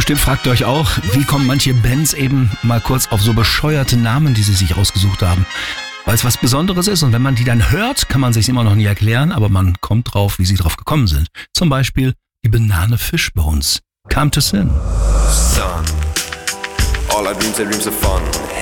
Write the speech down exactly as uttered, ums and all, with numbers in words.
bestimmt fragt ihr euch auch, wie kommen manche Bands eben mal kurz auf so bescheuerte Namen, die sie sich ausgesucht haben. Weil es was Besonderes ist und wenn man die dann hört, kann man sich immer noch nie erklären, aber man kommt drauf, wie sie drauf gekommen sind. Zum Beispiel die Banane Fishbones. Come to Sin. Sun. All our dreams are dreams of fun.